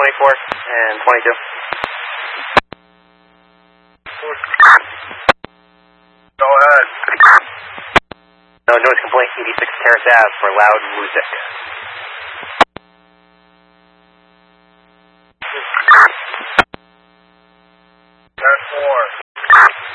24 and 22. Go ahead. No noise complaint, 86 Terrace Ave for loud music.